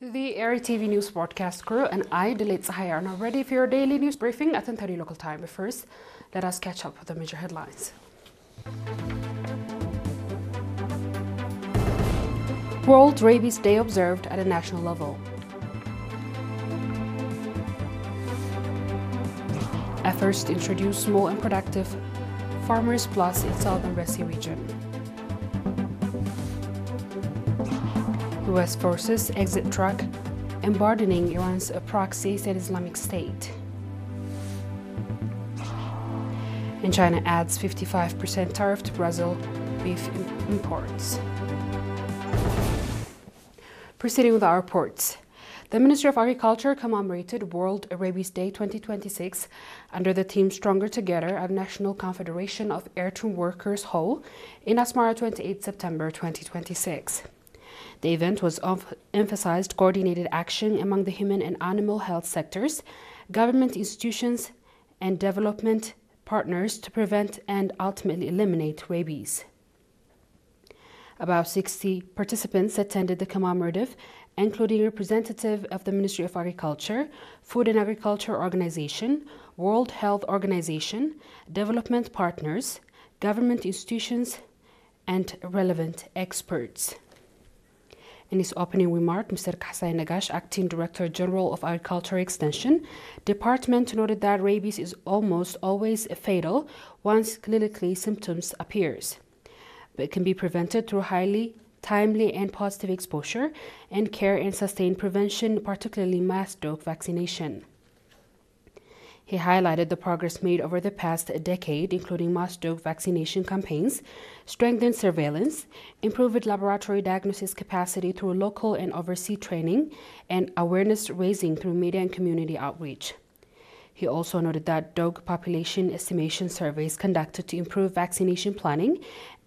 The Area TV News broadcast crew and I, Delit Sahaya, are now ready for your daily news briefing at 10:30 local time. But first, let us catch up with the major headlines. World Rabies Day observed at a national level. Efforts to introduce small and productive Farmers Plus in Southern Red Sea region. US forces exit track emboldening Iran's proxy said Islamic State. And China adds 55% tariff to Brazil beef imports. Proceeding with our reports. The Ministry of Agriculture commemorated World Rabies Day 2026 under the theme Stronger Together at National Confederation of Airtime Workers Hull in Asmara 28 September 2026. The event was emphasized coordinated action among the human and animal health sectors, government institutions, and development partners to prevent and ultimately eliminate rabies. About 60 participants attended the commemorative, including representatives of the Ministry of Agriculture, Food and Agriculture Organization, World Health Organization, development partners, government institutions, and relevant experts. In his opening remark, Mr. Kasai Nagash, Acting Director General of Agriculture Extension Department, noted that rabies is almost always fatal once clinically symptoms appears, but it can be prevented through highly timely and positive exposure and care and sustained prevention, particularly mass dose vaccination. He highlighted the progress made over the past decade, including mass dose vaccination campaigns, strengthened surveillance, improved laboratory diagnosis capacity through local and overseas training, and awareness raising through media and community outreach. He also noted that dog population estimation surveys conducted to improve vaccination planning